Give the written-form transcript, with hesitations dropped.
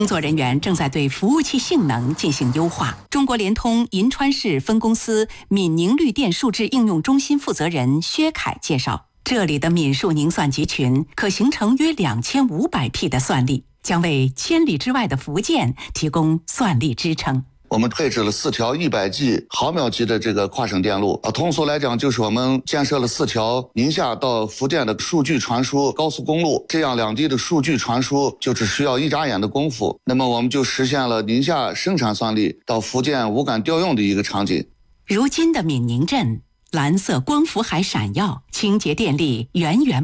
工作人员正在对服务器性能进行优化。中国联通银川市分公司闽宁绿电数字应用中心负责人薛凯介绍，这里的闽数宁算集群可形成约2500P 的算力，将为千里之外的福建提供算力支撑。 我们配置了4条100G 毫秒级的这个跨省电路通俗来讲就是我们建设了4条宁夏到福建的数据传输高速公路，这样两地的数据传输就只需要一眨眼的功夫，那么我们就实现了宁夏生产算力到福建无感调用的一个场景。 如今的闽宁镇蓝色光伏海闪耀，清洁电力源源